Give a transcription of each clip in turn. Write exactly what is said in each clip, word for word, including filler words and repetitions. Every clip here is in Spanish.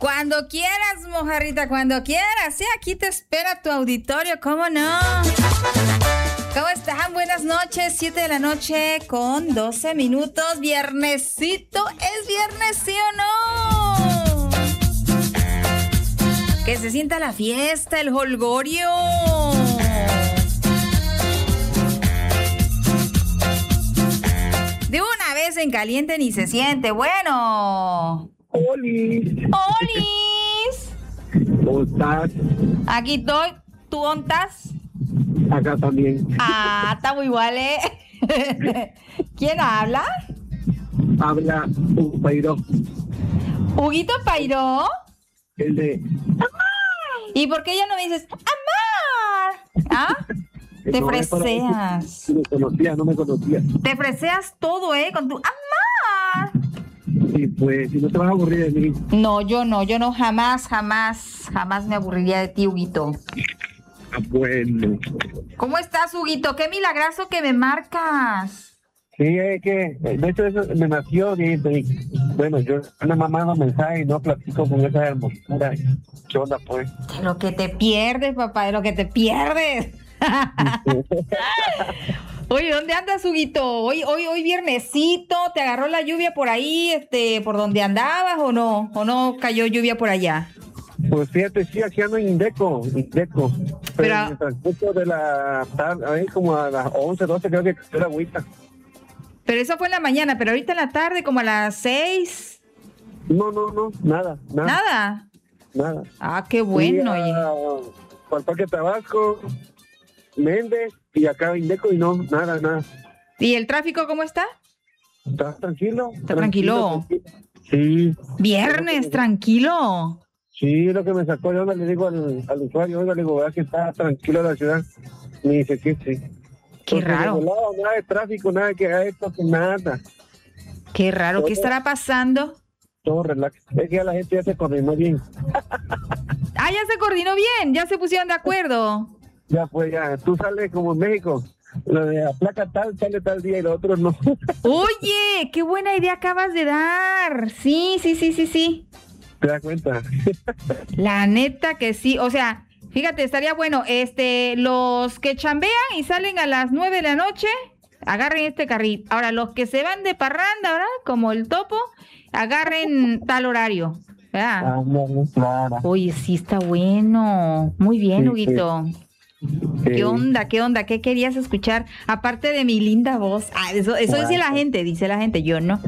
Cuando quieras, mojarrita, cuando quieras. Sí, aquí te espera tu auditorio, ¿cómo no? ¿Cómo están? Buenas noches, siete de la noche con doce minutos. Viernesito, ¿es viernes sí o no? Que se sienta la fiesta, el jolgorio. De una vez en caliente ni se siente. Bueno. ¡Olis! ¡Olis! ¿Cómo estás? Aquí estoy. ¿Tú dónde estás? Acá también. Ah, estamos iguales. ¿Quién habla? Habla un pairo. ¿Huguito Pairó? El de... ¿Y por qué ya no me dices amar? ¿Ah? Te No, es para freseas. eso. No me conocía, no me conocía. Te freseas todo, ¿eh? Con tu amar. Y pues, si no te vas a aburrir de mí. No, yo no, yo no, jamás, jamás, jamás me aburriría de ti, Huguito. Ah, bueno. ¿Cómo estás, Huguito? Qué milagroso que me marcas. Sí, es que, de hecho, eso me nació bien. Bueno, yo una mamá no mensaje y no platico con esa hermosura. ¿Qué onda, pues? De lo que te pierdes, papá, de lo que te pierdes. Oye, ¿dónde andas, Huguito? Hoy, hoy, hoy viernesito, ¿te agarró la lluvia por ahí, este, por donde andabas o no? ¿O no cayó lluvia por allá? Pues fíjate, sí, aquí ando en Indeco, Indeco. Pero, Pero en el transcurso de la tarde, ahí como a las once, doce, creo que cayó la agüita. Pero eso fue en la mañana, pero ahorita en la tarde, como a las seis. No, no, no, nada, nada. ¿Nada? Nada. Ah, qué bueno, Fui oye. a- al Parque Tabasco, Méndez, y acá Indeco, y no, nada, nada. ¿Y el tráfico cómo está? ¿Estás tranquilo? ¿Está tranquilo? tranquilo. Sí. Viernes, tranquilo. Sí, lo que me sacó, yo le digo al, al usuario, oiga, le digo, ¿verdad que está tranquilo la ciudad? Me dice que sí. Qué Porque raro. de lado, nada de tráfico, nada que haga esto, que nada. Qué raro. ¿Qué estará pasando? Todo relax. Es que ya la gente ya se coordinó bien. Ah, ya se coordinó bien, ya se pusieron de acuerdo. Ya pues, ya, tú sales como en México, lo de la placa tal, sale tal día y lo otro no. Oye, qué buena idea acabas de dar. Sí, sí, sí, sí, sí. ¿Te das cuenta? La neta que sí. O sea, fíjate, estaría bueno, este, los que chambean y salen a las nueve de la noche, agarren este carril. Ahora, los que se van de parranda, ¿verdad? Como el topo, agarren tal horario, ¿verdad? Ah, no, no, claro. Oye, sí está bueno. Muy bien, Sí, Huguito. ¿Qué Sí. onda? ¿Qué onda? ¿Qué querías escuchar? Aparte de mi linda voz. Ah, eso eso dice la gente, dice la gente, yo no.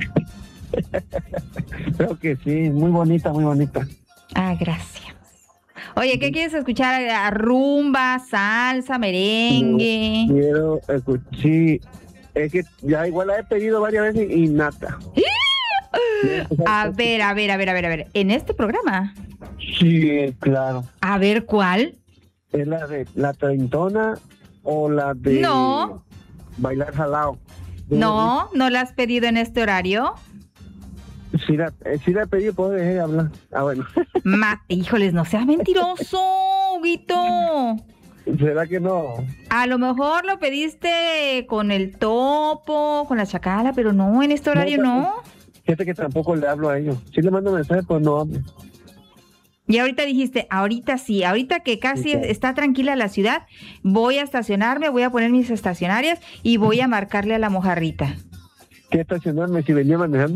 Creo que sí, muy bonita, muy bonita. Ah, gracias. Oye, ¿qué quieres escuchar? ¿A rumba, salsa, merengue? Quiero escuchar, sí, es que ya igual la he pedido varias veces y nada. A ver, a ver, a ver, a ver, a ver. ¿En este programa? Sí, claro. A ver, ¿cuál? ¿Es la de la treintona o la de No. bailar jalao? No, ¿no la has pedido en este horario? Sí la, eh, sí la he pedido, puedo dejar de hablar. Ah, bueno. Ma Híjoles, no seas mentiroso, Huguito. ¿Será que no? A lo mejor lo pediste con el topo, con la chacala, pero no, en este horario no. Fíjate que tampoco le hablo a ellos. Sí le mando mensajes, pues no hablo. Y ahorita dijiste, ahorita sí, ahorita que casi Sí, claro. está tranquila la ciudad, voy a estacionarme, voy a poner mis estacionarias y voy a marcarle a la mojarrita. ¿Qué estacionarme si venía manejando?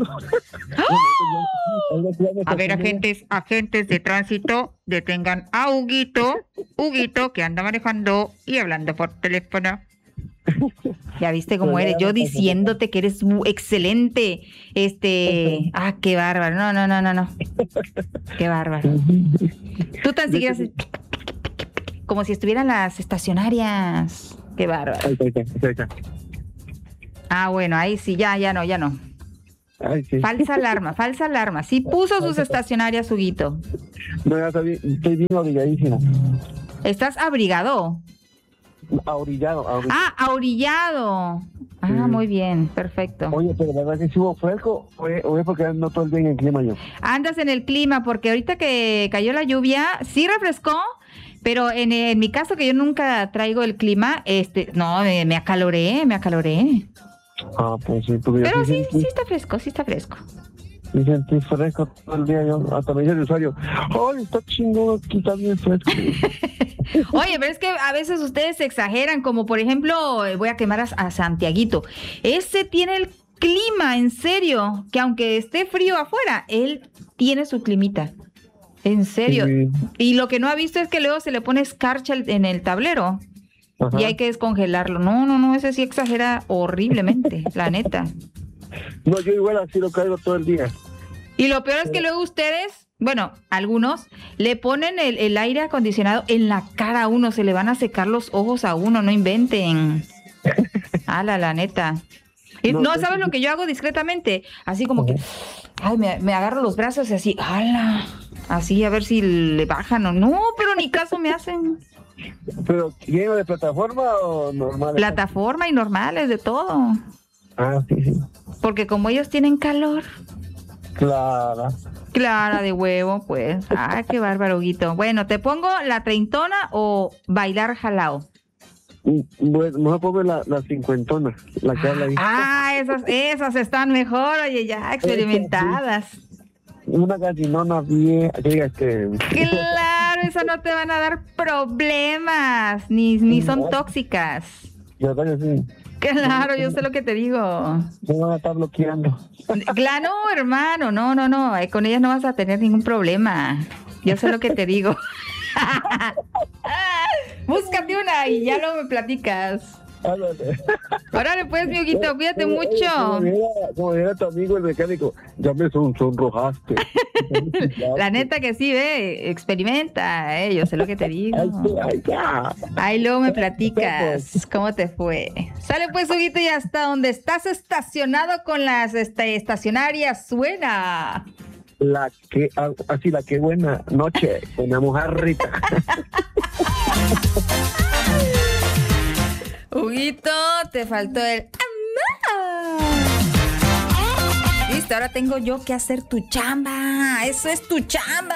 A ver, agentes, agentes de tránsito, detengan a Huguito, Huguito que anda manejando y hablando por teléfono. Ya viste cómo eres, yo diciéndote que eres mu- excelente, este, ah, qué bárbaro, no, no, no, no, no, qué bárbaro. Tú tan siquiera haces como si estuvieran las estacionarias, qué bárbaro. Ahí está, ahí está, ahí está. Ah, bueno, ahí sí, ya, ya no, ya no. Ay, sí. Falsa alarma, falsa alarma. Sí puso sus estacionarias, Huguito. No, ya estoy, estoy bien orilladísimo. ¿Estás abrigado? Ahorillado, ahorillado. Ah, ahorillado. Ah, Sí. muy bien, perfecto. Oye, pero la verdad que si hubo fresco, o es, o es porque no todo el día en el clima yo. Andas en el clima, porque ahorita que cayó la lluvia, sí refrescó, pero en, en mi caso, que yo nunca traigo el clima, este, no, me, me acaloré, me acaloré. Ah, pues sí, porque yo Pero sí, sí, sí está fresco, sí está fresco. Me sentí fresco todo el día. Yo hasta me dice el usuario, ¡ay, está chingón aquí, está bien fresco! Oye, pero es que a veces ustedes exageran, como por ejemplo, eh, voy a quemar a, a Santiaguito. Ese tiene el clima, en serio, que aunque esté frío afuera, él tiene su climita. En serio. Sí. Y lo que no ha visto es que luego se le pone escarcha en el tablero. Ajá. Y hay que descongelarlo. No, no, no, ese sí exagera horriblemente, la neta. No, yo igual así lo caigo todo el día. Y lo peor es que luego ustedes, bueno, algunos, le ponen el, el aire acondicionado en la cara a uno, se le van a secar los ojos a uno, no inventen. Ala, la neta. Y no, no, ¿sabes lo que yo hago discretamente? Así como que, ay, me, me agarro los brazos y así, ala, así a ver si le bajan o no, pero ni caso me hacen. ¿Pero lleno de plataforma o normales? Plataforma y normales, de todo. Ah, sí, sí. Porque como ellos tienen calor. Clara. Clara de huevo, pues. Ay, qué bárbaro, Huguito. Bueno, ¿te pongo la treintona o bailar jalao? Bueno, mejor ponme la, la cincuentona, la que habla ahí. Ah, esas, esas están mejor, oye, ya experimentadas. Una gallinona bien, diga que... Claro, eso no te van a dar problemas, ni, ni son tóxicas. Yo creo que sí. Claro, yo sé lo que te digo. Me van a estar bloqueando. Claro, hermano, no, no, no, con ellas no vas a tener ningún problema. Yo sé lo que te digo. Búscate una y ya luego me platicas. Órale pues, mi Huguito, cuídate mucho. Como era tu amigo el mecánico, ya me son, sonrojaste. La neta que sí, ve, experimenta, eh, yo sé lo que te digo. Ay, ya. Ahí luego me platicas cómo te fue. Sale pues, Huguito, y hasta donde estás estacionado con las este, estacionarias suena. La que, así, la que buena noche con la mojarrita. Huguito, te faltó el... Listo, ahora tengo yo que hacer tu chamba. Eso es tu chamba.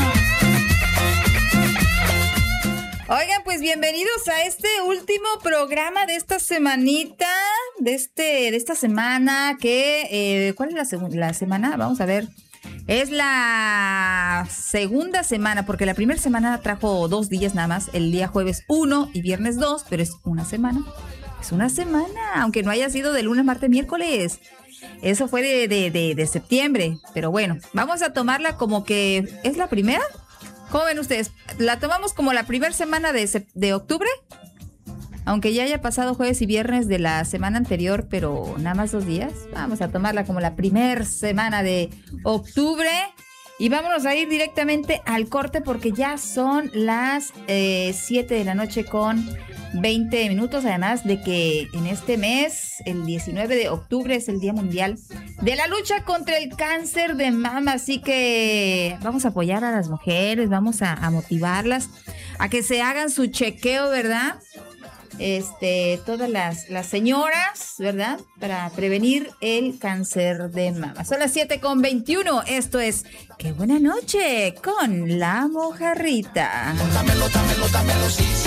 Oigan, pues bienvenidos a este último programa de esta semanita, de este, de esta semana que... Eh, ¿cuál es la, seg- la semana? Vamos a ver. Es la segunda semana, porque la primera semana trajo dos días nada más, el día jueves uno y viernes dos, pero es una semana. Es una semana, aunque no haya sido de lunes, martes, miércoles. Eso fue de, de, de, de septiembre, pero bueno, vamos a tomarla como que es la primera. ¿Cómo ven ustedes? ¿La tomamos como la primera semana de, de octubre? Aunque ya haya pasado jueves y viernes de la semana anterior, pero nada más dos días. Vamos a tomarla como la primera semana de octubre. Y vámonos a ir directamente al corte porque ya son las eh, siete de la noche con veinte minutos. Además de que en este mes, el diecinueve de octubre, es el Día Mundial de la Lucha contra el Cáncer de Mama. Así que vamos a apoyar a las mujeres, vamos a, a motivarlas a que se hagan su chequeo, ¿verdad? Este, todas las, las señoras, ¿verdad? Para prevenir el cáncer de mama. Son las siete con veintiuno. Esto es Qué Buena Noche con la mojarrita. Dámelo, dámelo, dámelo, sí, sí.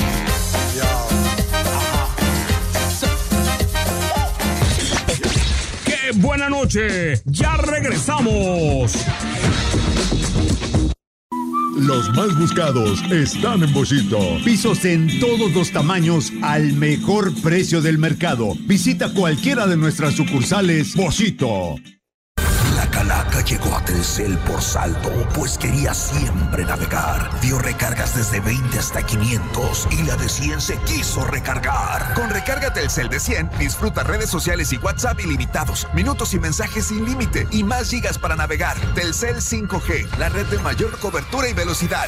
¡Qué buena noche! ¡Ya regresamos! Los más buscados están en Boschito. Pisos en todos los tamaños al mejor precio del mercado. Visita cualquiera de nuestras sucursales Boschito. La calaca llegó a Telcel por saldo, pues quería siempre navegar. Dio recargas desde veinte hasta quinientos y la de cien se quiso recargar. Con recarga Telcel de cien, disfruta redes sociales y WhatsApp ilimitados, minutos y mensajes sin límite y más gigas para navegar. Telcel cinco G, la red de mayor cobertura y velocidad.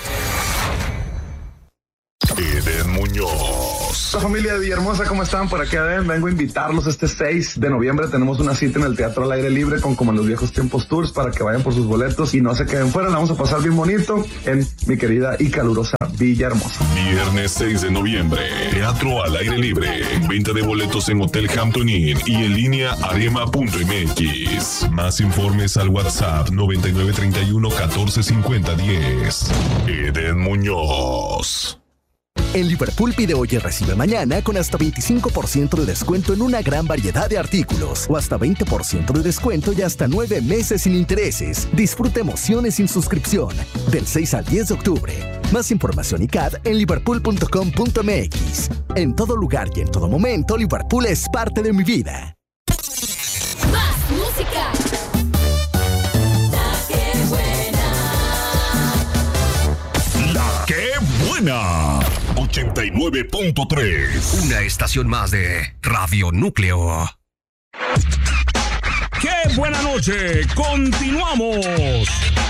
Eden Muñoz. Hola familia de Villahermosa, ¿cómo están? Por acá ven, vengo a invitarlos este seis de noviembre. Tenemos una cita en el Teatro al Aire Libre con Como en los Viejos Tiempos Tours para que vayan por sus boletos y no se queden fuera. La vamos a pasar bien bonito en mi querida y calurosa Villahermosa. Viernes seis de noviembre, Teatro al Aire Libre. Venta de boletos en Hotel Hampton Inn y en línea arema punto m x. Más informes al WhatsApp noventa y nueve treinta y uno catorce cincuenta diez. Eden Muñoz. En Liverpool pide hoy y recibe mañana con hasta veinticinco por ciento de descuento en una gran variedad de artículos o hasta veinte por ciento de descuento y hasta nueve meses sin intereses. Disfruta emociones sin suscripción del seis al diez de octubre. Más información y C A D en liverpool punto com punto m x. En todo lugar y en todo momento, Liverpool es parte de mi vida. Más música. La que buena. La que buena. ochenta y nueve punto tres. Una estación más de Radio Núcleo. ¡Qué buena noche! ¡Continuamos!